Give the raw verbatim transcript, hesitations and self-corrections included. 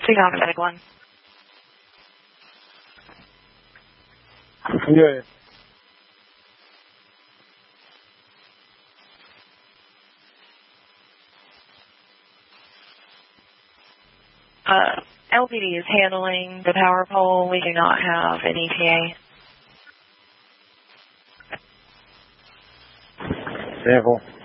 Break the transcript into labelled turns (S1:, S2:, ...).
S1: Seahawk Medic one.
S2: Yeah.
S1: Uh, L P D is handling the power pole. We do not have an E T A.
S2: Careful.